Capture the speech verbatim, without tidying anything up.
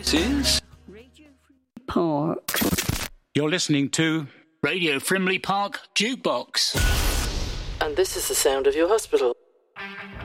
This is Park. You're listening to Radio Frimley Park Jukebox. And this is the sound of your hospital.